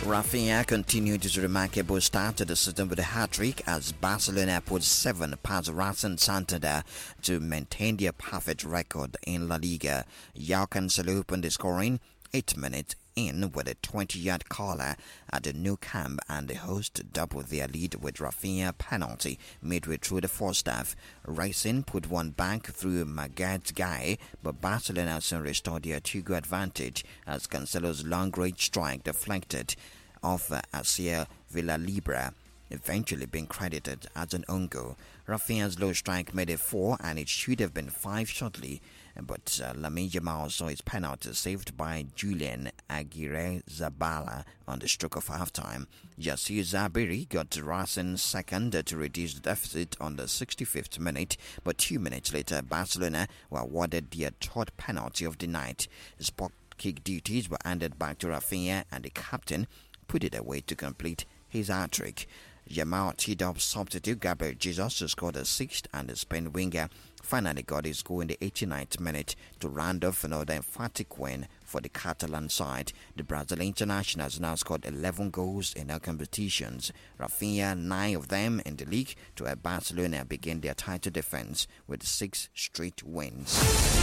Rafinha continued his remarkable start to the season with a hat-trick as Barcelona put 7 past Racing Santander to maintain their perfect record in La Liga. Joao Cancelo opened the scoring 8 minutes in with a 20-yard caller at the Nou Camp, and the host doubled their lead with Rafinha penalty midway through the first half. Racing put one back through Maguire's guy, but Barcelona soon restored their 2-goal advantage as Cancelo's long-range strike deflected off Asier Villalibra, eventually being credited as an own goal. Rafinha's low strike made it 4 and it should have been 5 shortly, but Lamine Yamal saw his penalty saved by Julian Aguirre Zabala on the stroke of halftime. Yassir Zabiri got Racing second to reduce the deficit on the 65th minute, but 2 minutes later Barcelona were awarded their third penalty of the night. Spot kick duties were handed back to Rafinha and the captain put it away to complete his hat-trick. Yamal teed up substitute Gabriel Jesus to score the 6th, and the Spain winger finally got his goal in the 89th minute to round off another emphatic win for the Catalan side. The Brazilian international has now scored 11 goals in all competitions. Rafinha 9 of them in the league, to help Barcelona begin their title defense with 6 straight wins.